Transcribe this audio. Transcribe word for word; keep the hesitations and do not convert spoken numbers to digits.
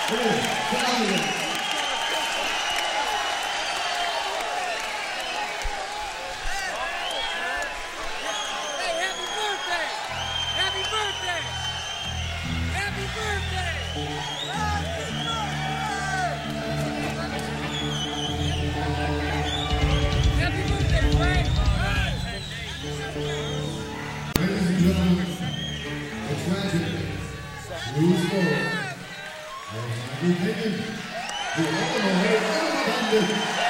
News four. And we begin the Illinois Independent